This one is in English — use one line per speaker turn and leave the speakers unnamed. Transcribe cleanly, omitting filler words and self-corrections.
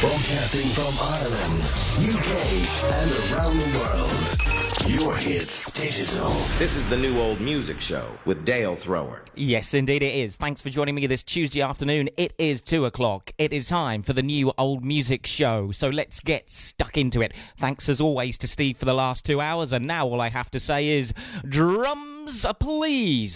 Broadcasting from Ireland, UK, and around the world. Your hits digital.
This is the New Old Music Show with Dale Thrower.
Yes, indeed it is. Thanks for joining me this Tuesday afternoon. It is 2 o'clock. It is time for the New Old Music Show. So let's get stuck into it. Thanks as always to Steve for the last 2 hours. And now all I have to say is drums, please.